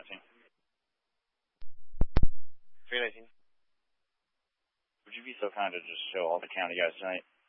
319. 319. Would you be so kind to just show all the county guys tonight